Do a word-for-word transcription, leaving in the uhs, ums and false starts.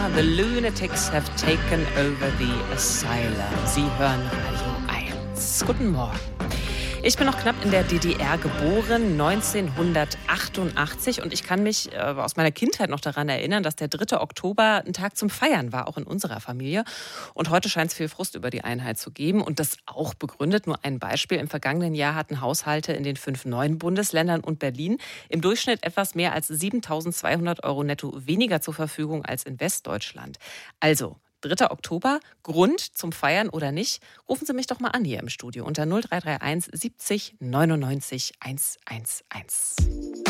The Lunatics have taken over the asylum. Sie hören Radio eins. Guten Morgen. Ich bin noch knapp in der D D R geboren, neunzehnhundertachtundachtzig. Und ich kann mich äh, aus meiner Kindheit noch daran erinnern, dass der dritte Oktober ein Tag zum Feiern war, auch in unserer Familie. Und heute scheint es viel Frust über die Einheit zu geben. Und das auch begründet. Nur ein Beispiel. Im vergangenen Jahr hatten Haushalte in den fünf neuen Bundesländern und Berlin im Durchschnitt etwas mehr als siebentausendzweihundert Euro netto weniger zur Verfügung als in Westdeutschland. Also dritter Oktober, Grund zum Feiern oder nicht? Rufen Sie mich doch mal an hier im Studio unter null drei drei eins siebzig neunundneunzig hundertundzehn.